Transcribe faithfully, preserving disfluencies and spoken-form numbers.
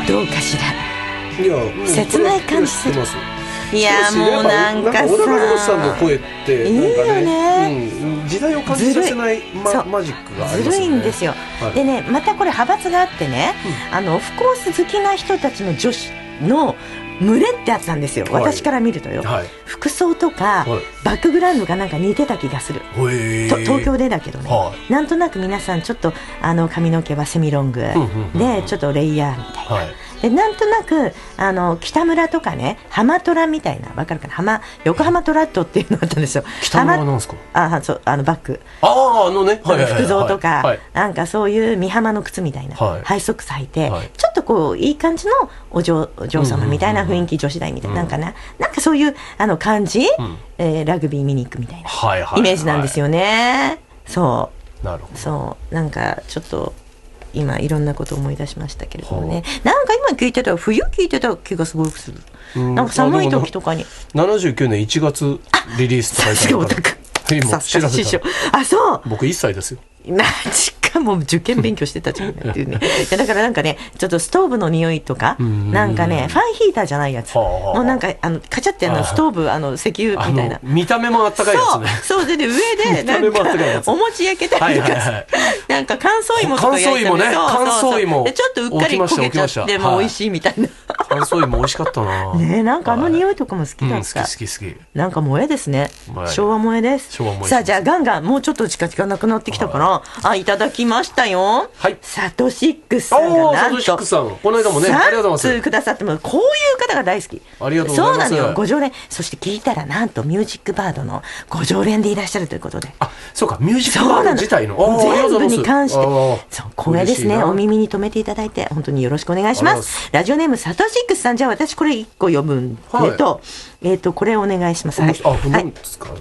どうかしら。 いや切ない感じする。いやもうなんかさ、 小田和正さんの声ってなんかね、 いいよね、 うん、時代を感じさせない マ, マジックがありますよね。 ずるいんですよ、はい、でね、またこれ派閥があってね、うん、あのオフコース好きな人たちの女子の群れってあったんですよ、はい、私から見るとよ、はい、服装とか、はい、バックグラウンドがなんか似てた気がする、と東京でだけどね、はい、なんとなく皆さんちょっとあの髪の毛はセミロング、うんうんうん、でちょっとレイヤーみたいな、はい、でなんとなくあの北村とかね、浜虎みたいな、分かるかな、浜横浜トラットっていうのがあったんですよ。 北村なんですか。 あそう、あのバッグ、 ああのね、はいはいはい、 服装とか、 はい、 なんかそういう美浜の靴みたいな、はい、ハイソックス履いて、はい、ちょっとこういい感じのお嬢、お嬢様みたいな雰囲気、女子大みたいな、うん、なんかな、なんかそういうあの感じ、うん、えー、ラグビー見に行くみたいな、はいはいはい、イメージなんですよね。そうなるほど、そうなんかちょっと今いろんなことを思い出しましたけれどもね、なんか今聞いてたら冬聞いてた気がすごくする、うん、なんか寒い時とかにななじゅうきゅうねんいちがつリリースと書いてあるから、 さすが師匠、あそう僕いっさいですよ。 マジか、もう受験勉強してたじゃんっていうねいやだからなんかね、ちょっとストーブの匂いとか、なんかね、ファンヒーターじゃないやつ、もうなんかあのカチャってあのストーブ、あの石油みたいな、 見た目もあったかいやつね。 そうそうで、で上でなんかお餅焼けたりとか、はいはいはい、なんか乾燥芋とか焼いたり、ね、乾燥芋でちょっとうっかり焦げちゃっても美味しいみたいな、 乾燥芋美味しかったなね、なんかあの匂いとかも好きだった、はい、うん、好き好き好き、 なんか萌えですね、昭和萌えです。 昭和萌え。 さあじゃあガンガンもうちょっと時間なくなってきたから、はい、あいただきましたよ、はい、サトシックスさんがなんとサトシックスさんこの間もね、ありがとうございます、 くださっても、こういう方が大好き、 ありがとうございます。 そうなのよ、ご常連、そして聞いたらなんとミュージックバードのご常連でいらっしゃるということで、 あ、そうか、ミュージックバード自体の全部に関して、そう光栄ですね、お耳に留めていただいて本当によろしくお願いします。ラジオネームサトシックスさん、じゃあ私これいっこ読むんでと、はい、えっ、ー、とこれお願いします。はい、 あ、何ですか、はい、